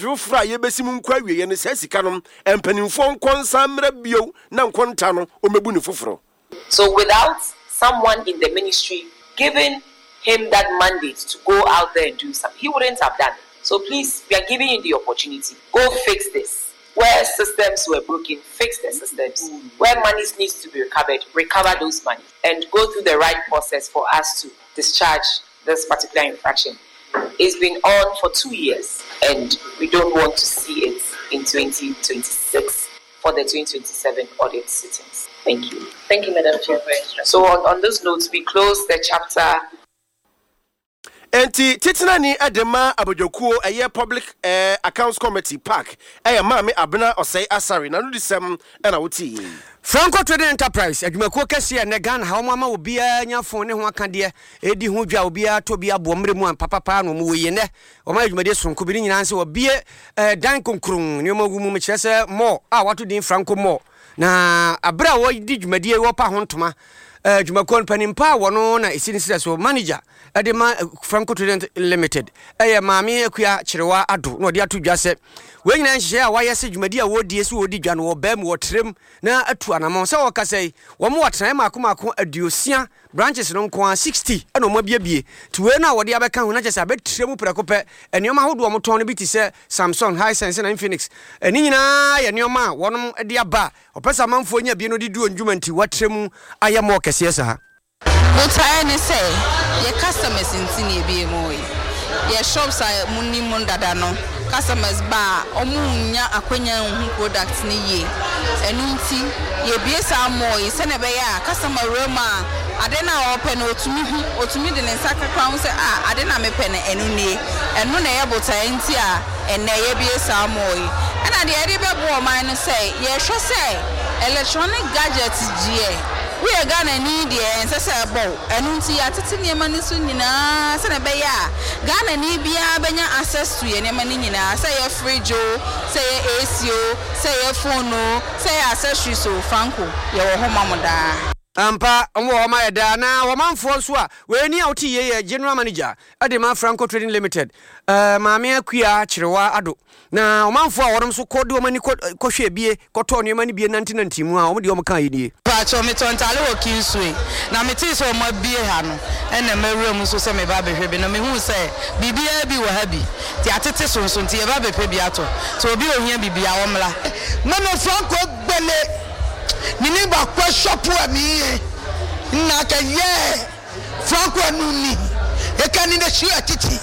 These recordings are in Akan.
fra ye besimu nkwa wie ne sika no empanimfo nkonsa mra bio na nkonta no omebu ne foforo. So without someone in the ministry giving him that mandate to go out there and do something, he wouldn't have done it. So please, we are giving you the opportunity. Go fix this. Where systems were broken, fix the systems. Where money needs to be recovered, recover those money. And go through the right process for us to discharge this particular infraction. It's been on for 2 years, and we don't want to see it in 2026 for the 2027 audit sittings. Thank you. Thank you, Madam Chair. So on those notes, we close the chapter. Enti titinani adema abojokuo eye public accounts committee park maame abena osei asari na no disem na woti Franco Trading Enterprise adwumakuo kese ne Ghana ha omama obi anyafo ne ho akade edi ho dwa obi atobi abomre mu papa no mu woye ne oma adwumade sonko bi nyina nse obi dan konkron ne omagu mu kyerese mo wato din Franco mo na abra wo di dwumade wo pa ho ntoma adwumakuo panimpa wono na esini so manager Adema Franco Trading Limited maame akua kyerewa ado na odi ato dwase we nyina nhye a wayese dwumadi a wodi esi wodi dwa no obam wo trem na atu anamon se wokasai wo mo watran makomako aduosia branches no nko 60 na mo biabie tuwe na wodi abeka ho na kyese abetrem prekope enioma hodo mo ton no biti se Samsung Hisense na Infinix eni nyina ye nioma wonom de aba opesa manfo nya bie no di duo ndwumanti watrem ayemo kese sa Mutaya ne say your customers in Tini be moy. Your shops are munimon dadano. Customers bar omunya akwenya products ni ye. Enunti ye biesa moy senebeya customer roma adena open otumi de nsaka crown say adena me pen enuni enu na ye bota nti enne ye biesa moy. And the area be man say ye sure say electronic gadgets GA. We are gonna need the ancestor bow, and unti at Tiniman Sunina, Senabeya, Ghana need be access to any manina, say a fridge, say a ACO, say a phone, say accessories, so Franco, your home mamma. Ampa omwo ma yeda na womanfo so a we ni awti ye general manager Adema Franco Trading Limited maame akua kyerewa ado na womanfo a worom so kode omani kohwe bie koto ne mani bie nantinanti mu a omde omka yini pa cho me tontale wo kinsue na me ti so mo bie ha no ena mawura mu so se me ba behwe bi no me hu se bibia bi wo ha bi ti atete so nti ye ba bepe bi ato so obi ohia bibia wo mla Mama Franco gbele Nini ba kwa shopu ami na ka ye Franco anuni e kan ni de shi atiti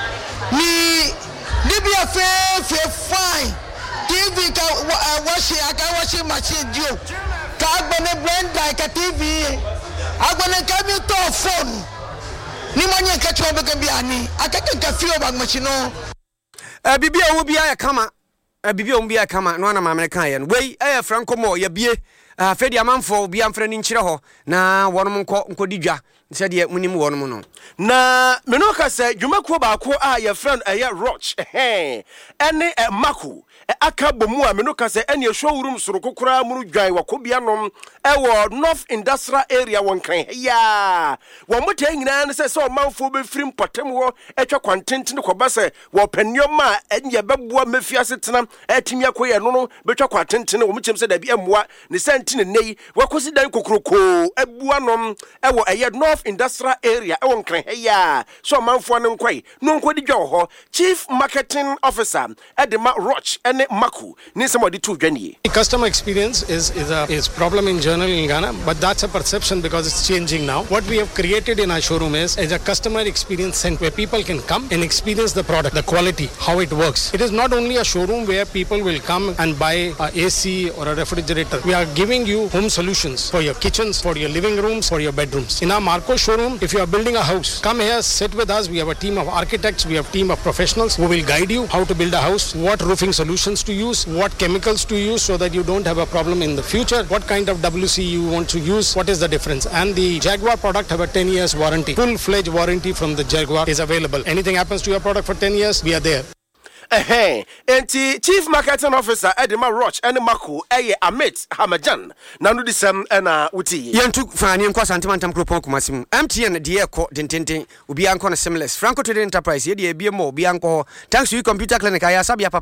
ni libya fe fine TV ka washi machine dio ka agbene blender ka TV agbene ka mi to phone ni manye ka cho be bi ani akeke ka fio bag machine no bibia wo bia ya kama bibia wo bia kama no na maame kan ye no wei Franco mo ya bie Fedi amanfo bia mfra ni nkyere ho na wonom nkodi dwa se de munim wonom no na menoka se dwumakuo baako a ye friend Roch ene Maku aka bomu a menoka se ene showroom soro kokora muru dwan wakobia nom ewo North Industrial Area wonkan ya wo motai nyina ne se omanfo be firim potem ho etwa kwantenten ko ba se wo panioma enye beboa mafiase tena etimi akoye no no betwa kwantenten wo mchem se da bi emmoa ne sentine nei wakosi dan kokroko ebua nom ewo North Industrial Area wonkan ya so omanfo ne nkwai no nkodi dwa ho Chief Marketing Officer Adema Roch ene Maku ni somebody to dwanie. Customer experience is problem in general in Ghana, but that's a perception because it's changing now. What we have created in our showroom is a customer experience center where people can come and experience the product, the quality, how it works. It is not only a showroom where people will come and buy a AC or a refrigerator. We are giving you home solutions for your kitchens, for your living rooms, for your bedrooms. In our Marco showroom, if you are building a house, come here, sit with us. We have a team of architects, we have a team of professionals who will guide you how to build a house, what roofing solutions to use, what chemicals to use so that you don't have a problem in the future, what kind of WC you want to use, what is the difference. And the Jaguar product have a 10 years warranty. Full-fledged warranty from the Jaguar is available. Anything happens to your product for 10 years, we are there. Enti Chief Marketing Officer Adema Roch ene Maku Amit Hamajan nanu disem na uti yentu fani nkwa santimantam kropon kumasim MTN de ekọ dententen obi anko na seamless Franco Trading Enterprise ye de ebie mo obi anko thanks to you computer clinic aya sabia papa